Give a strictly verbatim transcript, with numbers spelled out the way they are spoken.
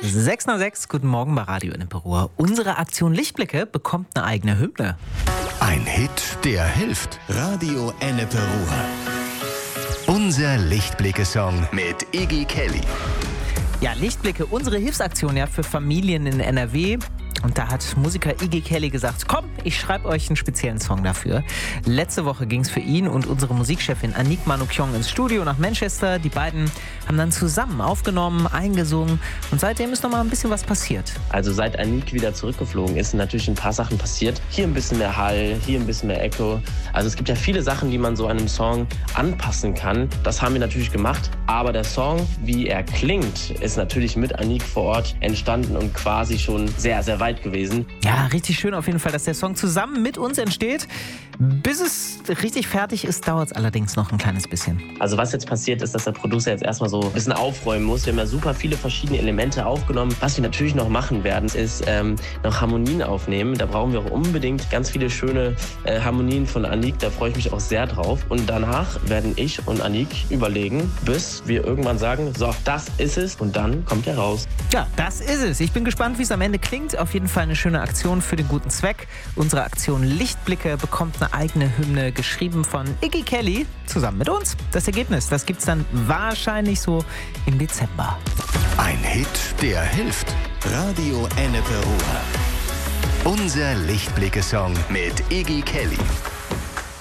sechs Uhr sechs, guten Morgen bei Radio Ennepe Ruhr. Unsere Aktion Lichtblicke bekommt eine eigene Hymne. Ein Hit, der hilft. Radio Ennepe Ruhr. Unser Lichtblicke-Song mit Iggy Kelly. Ja, Lichtblicke, unsere Hilfsaktion ja für Familien in N R W. Und da hat Musiker Iggy Kelly gesagt, komm, ich schreibe euch einen speziellen Song dafür. Letzte Woche ging es für ihn und unsere Musikchefin Anik Manoukian ins Studio nach Manchester. Die beiden haben dann zusammen aufgenommen, eingesungen und seitdem ist noch mal ein bisschen was passiert. Also seit Anik wieder zurückgeflogen ist, sind natürlich ein paar Sachen passiert. Hier ein bisschen mehr Hall, hier ein bisschen mehr Echo. Also es gibt ja viele Sachen, die man so einem Song anpassen kann. Das haben wir natürlich gemacht. Aber der Song, wie er klingt, ist natürlich mit Anik vor Ort entstanden und quasi schon sehr, sehr weit gewesen. Ja, richtig schön auf jeden Fall, dass der Song zusammen mit uns entsteht. Bis es richtig fertig ist, dauert es allerdings noch ein kleines bisschen. Also was jetzt passiert ist, dass der Producer jetzt erstmal so ein bisschen aufräumen muss. Wir haben ja super viele verschiedene Elemente aufgenommen. Was wir natürlich noch machen werden, ist ähm, noch Harmonien aufnehmen. Da brauchen wir auch unbedingt ganz viele schöne äh, Harmonien von Anik. Da freue ich mich auch sehr drauf. Und danach werden ich und Anik überlegen, bis wir irgendwann sagen, so, das ist es. Und dann kommt er raus. Ja, das ist es. Ich bin gespannt, wie es am Ende klingt. Auf jeden Fall eine schöne Aktion für den guten Zweck. Unsere Aktion Lichtblicke bekommt eine eigene Hymne, geschrieben von Iggy Kelly, zusammen mit uns. Das Ergebnis, das gibt's dann wahrscheinlich so im Dezember. Ein Hit, der hilft. Radio Ennepe Ruhr. Unser Lichtblicke-Song mit Iggy Kelly.